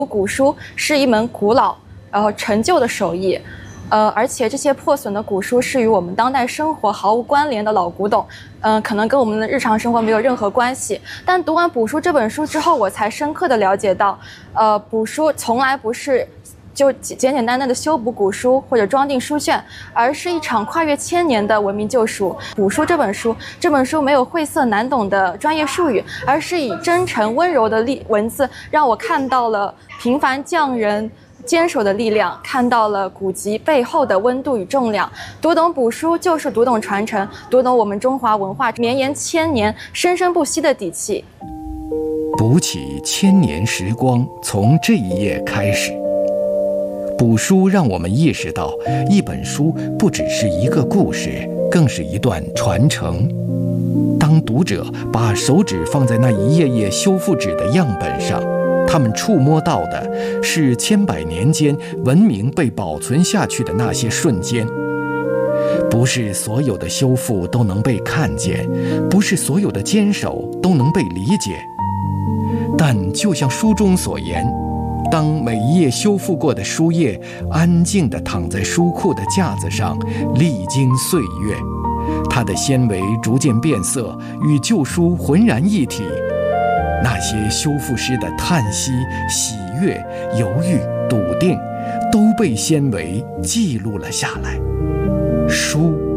古书是一门古老陈旧的手艺，而且这些破损的古书是与我们当代生活毫无关联的老古董，可能跟我们的日常生活没有任何关系。但读完《卜书》这本书之后，我才深刻的了解到，卜书从来不是就简简单单的修补古书或者装订书卷，而是一场跨越千年的文明救赎。卜书这本书没有晦涩难懂的专业术语，而是以真诚温柔的文字，让我看到了平凡匠人坚守的力量，看到了古籍背后的温度与重量。读懂卜书就是读懂传承，读懂我们中华文化绵延千年、生生不息的底气。 补起千年时光，从这一页开始。卜书让我们意识到，一本书不只是一个故事，更是一段传承。当读者把手指放在那一页页修复纸的样本上，他们触摸到的是千百年间文明被保存下去的那些瞬间。不是所有的修复都能被看见，不是所有的坚守都能被理解。但就像书中所言，当每一页修复过的书页安静地躺在书库的架子上，历经岁月，它的纤维逐渐变色，与旧书浑然一体。那些修复师的叹息、喜悦、犹豫、笃定，都被纤维记录了下来。书